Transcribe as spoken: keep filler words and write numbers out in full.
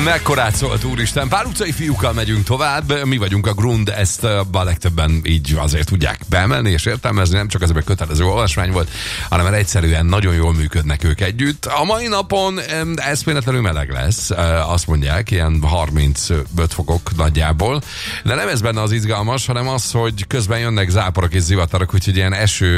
Mekkorát szólt, úristen. Pál utcai fiúkkal megyünk tovább. Mi vagyunk a Grund, ezt a legtöbben így azért tudják beemelni és értelmezni. Nem csak az, hogy kötelező olvasmány volt, hanem mert egyszerűen nagyon jól működnek ők együtt. A mai napon ez véletlenül meleg lesz. Azt mondják, ilyen harmincöt fokok nagyjából. De nem ez benne az izgalmas, hanem az, hogy közben jönnek záporok és zivatarok, úgyhogy ilyen eső